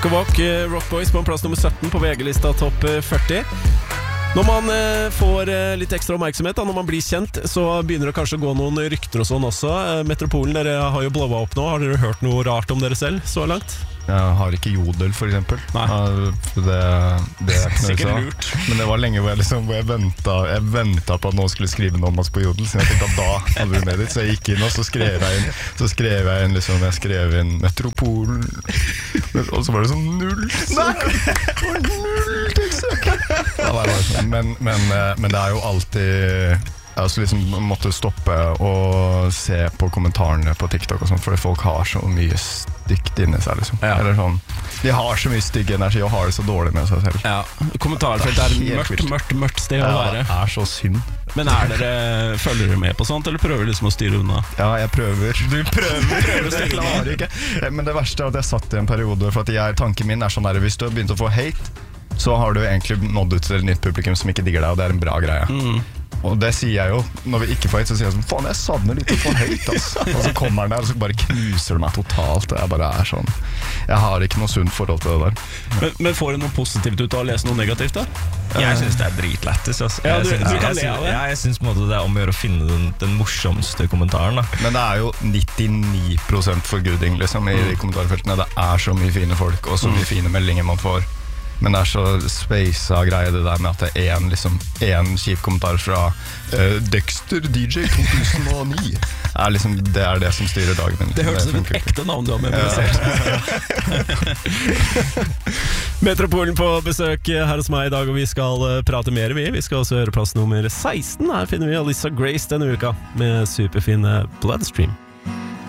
Walk og Walk, Rock Boys på plass nummer 17 på VG-lista topp 40. Når man får litt ekstra oppmerksomhet, når man blir kjent, så begynner det kanskje å gå noen rykter og sånn også. Metropolen, dere har jo blowa opp nå. Har dere hørt noe rart om dere selv så langt? Jeg har ikke Jodel, for eksempel. Nei. Det er ikke sikkert noe lurt. Men det var lenge hvor jeg ventet på at noen skulle skrive noe om oss på Jodel, så jeg tenkte at da hadde vi med dit. Så jeg gikk inn og så skrev jeg inn Metropolen, og så var det sånn null tekst. Men det er jo alltid jeg liksom måtte stoppe og se på kommentarene på TikTok og sånt, fordi folk har så mye stygt inni seg liksom. Ja. Eller sånn, de har så mye stygg energi og har det så dårlig med seg selv. Ja, kommentarfelt er mørkt sted å være. Det er så synd. Men følger dere med på sånt, eller prøver liksom å styre unna? Ja, jeg prøver. Du prøver jeg klarer ikke. Men det verste er at jeg satt i en periode, for at tanken min er sånn der, hvis du har begynt å få hate, så har du egentlig nådd ut til et nytt publikum som ikke digger deg, og det er en bra greie. Og det sier jeg jo, når vi ikke får hate, så sier jeg sånn, faen, jeg savner litt å få hate, altså. Og så kommer han der, og så bare knuser det meg totalt, og jeg bare er sånn, jeg har ikke noe sunt forhold til det der. Men får du noe positivt ut av å lese noe negativt da? Jeg synes det er dritlættis, altså. Ja, du kan le av det. Jeg synes på en måte det er om å gjøre å finne den morsomste kommentaren da. Men det er jo 99% forguding liksom, i de kommentarfeltene. Det er så mye fine folk, og så mye fine meldinger man får. Men det er så spacet greie det der med at det er en kjip kommentar fra Dexter DJ 2009 det er det som styrer dagen min. Det hørtes som et ekte navn du har memorisert. Metropolen på besøk her hos meg i dag, og vi skal prate mer. Vi skal også høre plass nummer 16. Her finner vi Alyssa Grace denne uka med superfine Bloodstream.